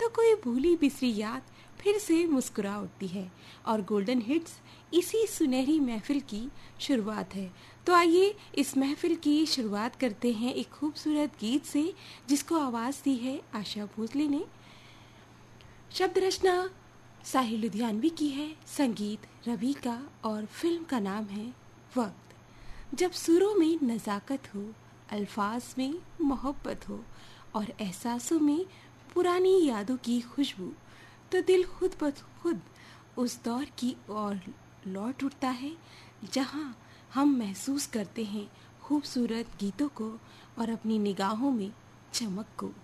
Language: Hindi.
तो कोई भूली बिसरी याद फिर से मुस्कुरा उठती है। और गोल्डन हिट्स इसी सुनहरी महफिल की शुरुआत है। तो आइए इस महफिल की शुरुआत करते हैं एक खूबसूरत गीत से, जिसको आवाज़ दी है आशा भोसले ने। शब्द रचना साहिल लुधियानवी की है, संगीत रवि का, और फिल्म का नाम है वक्त। जब सुरों में नज़ाकत हो, अल्फाज में मोहब्बत हो और एहसासों में पुरानी यादों की खुशबू, तो दिल खुद ब खुद उस दौर की ओर लौट उठता है जहां हम महसूस करते हैं खूबसूरत गीतों को और अपनी निगाहों में चमक को।